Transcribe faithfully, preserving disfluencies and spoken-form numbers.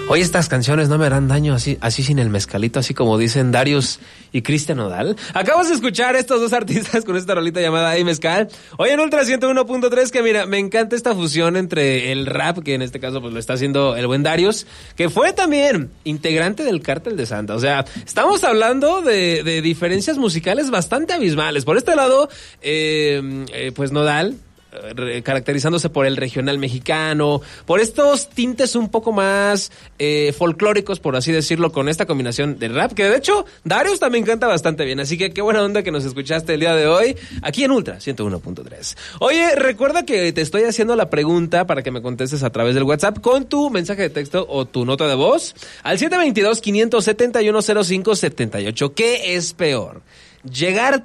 Oye, estas canciones no me harán daño así, así sin el mezcalito, así como dicen Darius y Cristian Nodal. Acabas de escuchar estos dos artistas con esta rolita llamada Ay Mezcal. Oye, en Ultra ciento uno punto tres, que mira, me encanta esta fusión entre el rap, que en este caso pues lo está haciendo el buen Darius, que fue también integrante del Cártel de Santa. O sea, estamos hablando de, de diferencias musicales bastante abismales. Por este lado, eh, eh, pues Nodal, caracterizándose por el regional mexicano, por estos tintes un poco más eh, folclóricos, por así decirlo, con esta combinación de rap, que de hecho Darius también canta bastante bien, así que qué buena onda que nos escuchaste el día de hoy, aquí en Ultra ciento uno punto tres. Oye, recuerda que te estoy haciendo la pregunta para que me contestes a través del WhatsApp con tu mensaje de texto o tu nota de voz al siete dos dos, cinco siete uno, cero cinco siete ocho. ¿Qué es peor? Llegar